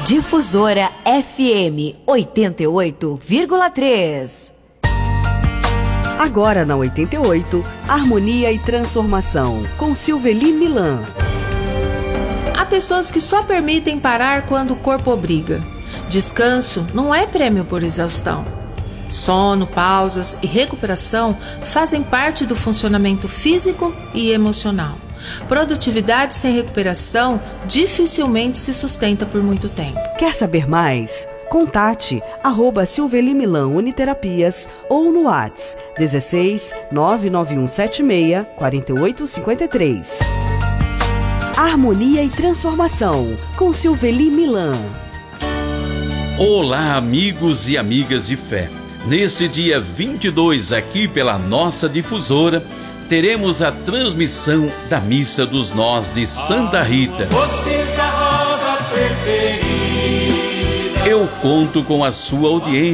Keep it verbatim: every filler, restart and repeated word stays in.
Difusora F M oitenta e oito vírgula três. Agora na oitenta e oito, Harmonia e Transformação, com Silveli Milan. Há pessoas que só permitem parar quando o corpo obriga. Descanso não é prêmio por exaustão. Sono, pausas e recuperação fazem parte do funcionamento físico e emocional. Produtividade sem recuperação dificilmente se sustenta por muito tempo. Quer saber mais? Contate arroba Silveli Milan Uniterapias ou no WhatsApp dezesseis nove nove um sete seis quatro oito cinco três. Harmonia e Transformação, com Silveli Milan. Olá, amigos e amigas de fé. Neste dia vinte e dois, aqui pela nossa difusora, teremos a transmissão da Missa dos Nós de Santa Rita. Eu conto com a sua audiência.